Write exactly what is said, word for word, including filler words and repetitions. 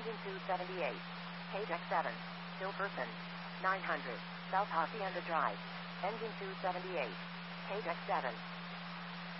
Engine two seventy-eight. K deck seven. Tilperson. nine hundred. South Hacienda Drive. Engine two seventy-eight. K deck seven.